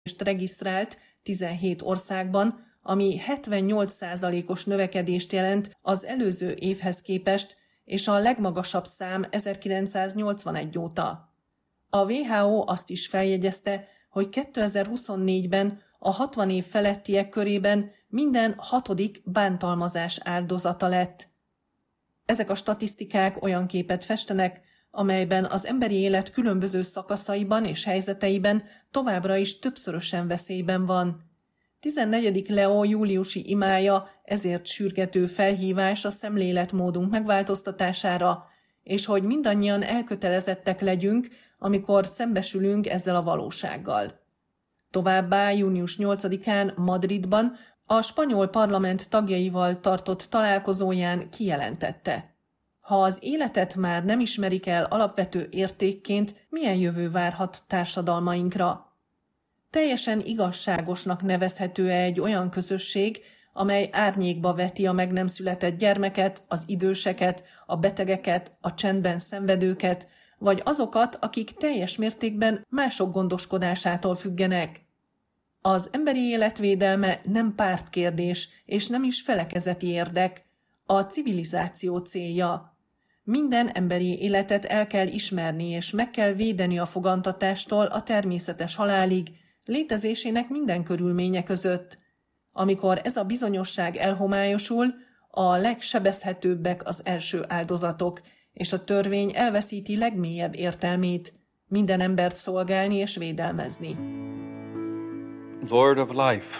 regisztrált 17 országban, ami 78%-os növekedést jelent az előző évhez képest, és a legmagasabb szám 1981 óta. A WHO azt is feljegyezte, hogy 2024-ben a 60 év felettiek körében minden 6. bántalmazás áldozata lett. Ezek a statisztikák olyan képet festenek, amelyben az emberi élet különböző szakaszaiban és helyzeteiben továbbra is többszörösen veszélyben van. 14. Leo júliusi imája ezért sürgető felhívás a szemléletmódunk megváltoztatására, és hogy mindannyian elkötelezettek legyünk, amikor szembesülünk ezzel a valósággal. Továbbá június 8-án Madridban a spanyol parlament tagjaival tartott találkozóján kijelentette: ha az életet már nem ismerik el alapvető értékként, milyen jövő várhat társadalmainkra? Teljesen igazságosnak nevezhető-e egy olyan közösség, amely árnyékba veti a meg nem született gyermeket, az időseket, a betegeket, a csendben szenvedőket, vagy azokat, akik teljes mértékben mások gondoskodásától függenek? Az emberi életvédelme nem pártkérdés, és nem is felekezeti érdek, a civilizáció célja. Minden emberi életet el kell ismerni, és meg kell védeni a fogantatástól a természetes halálig, létezésének minden körülménye között. Amikor ez a bizonyosság elhomályosul, a legsebezhetőbbek az első áldozatok, és a törvény elveszíti legmélyebb értelmét, minden embert szolgálni és védelmezni. Lord of life,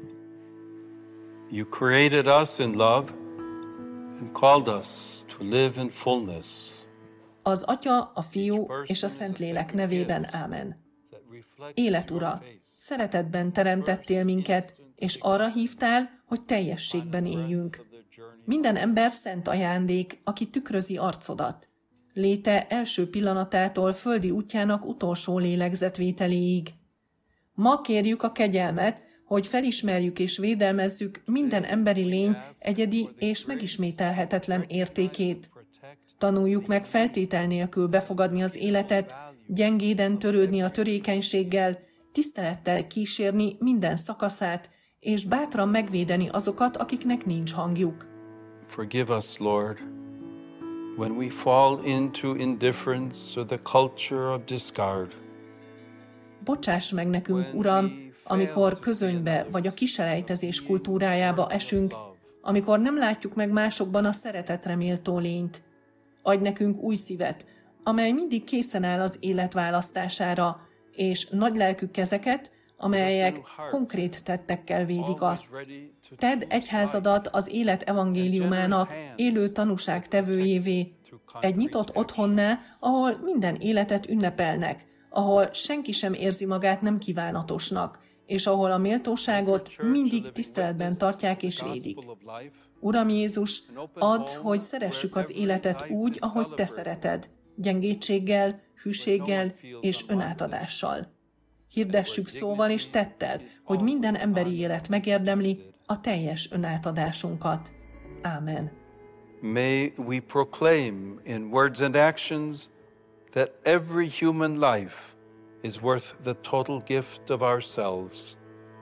you created us in love and called us to live in fullness. Az Atya, a Fiú és a Szentlélek nevében ámen. Élet Ura, szeretetben teremtettél minket, és arra hívtál, hogy teljességben éljünk. Minden ember szent ajándék, aki tükrözi arcodat. Léte első pillanatától földi útjának utolsó lélegzetvételéig. Ma kérjük a kegyelmet, hogy felismerjük és védelmezzük minden emberi lény egyedi és megismételhetetlen értékét. Tanuljuk meg feltétel nélkül befogadni az életet, gyengéden törődni a törékenységgel, tisztelettel kísérni minden szakaszát, és bátran megvédeni azokat, akiknek nincs hangjuk. Forgive us, Lord, when we fall into indifference or the culture of discard. Bocsáss meg nekünk, Uram, amikor közönybe vagy a kiselejtezés kultúrájába esünk, amikor nem látjuk meg másokban a szeretetre méltó lényt. Adj nekünk új szívet, amely mindig készen áll az élet választására, és nagylelkű kezeket, amelyek konkrét tettekkel védik azt. Tedd egyházadat az élet evangéliumának élő tanúság tevőjévé, egy nyitott otthonná, ahol minden életet ünnepelnek, ahol senki sem érzi magát nem kívánatosnak, és ahol a méltóságot mindig tiszteletben tartják és védik. Uram Jézus, add, hogy szeressük az életet úgy, ahogy Te szereted, gyengétséggel, hűséggel és önátadással. Hirdessük szóval és tettel, hogy minden emberi élet megérdemli a teljes önátadásunkat. Ámen. May we proclaim in words and actions that every human life is worth the total gift of ourselves.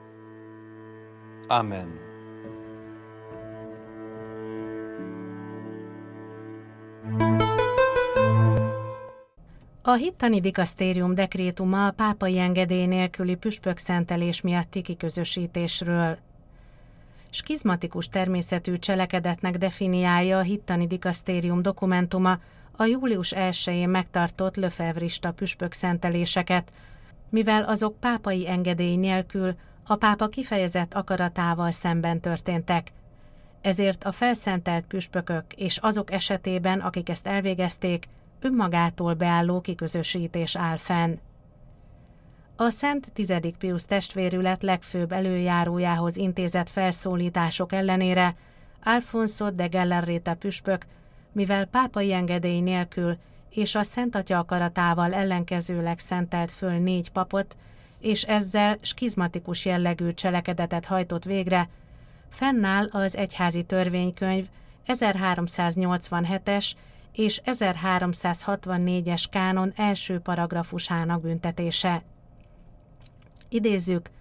Amen. A hittani dikasztérium dekrétuma a pápai engedély nélküli püspökszentelés miatti kiközösítésről. Skizmatikus természetű cselekedetnek definiálja a hittani dikasztérium dokumentuma a július 1-én megtartott lefevrista püspökszenteléseket, mivel azok pápai engedély nélkül a pápa kifejezett akaratával szemben történtek. Ezért a felszentelt püspökök és azok esetében, akik ezt elvégezték, önmagától beálló kiközösítés áll fenn. A Szent 10. Piusz testvérület legfőbb előjárójához intézett felszólítások ellenére Alfonso de Gellarreta püspök, mivel pápai engedély nélkül és a Szent Atya akaratával ellenkezőleg szentelt föl 4 papot, és ezzel skizmatikus jellegű cselekedetet hajtott végre, fennáll az egyházi törvénykönyv 1387-es és 1364-es kánon első paragrafusának büntetése. Idézzük,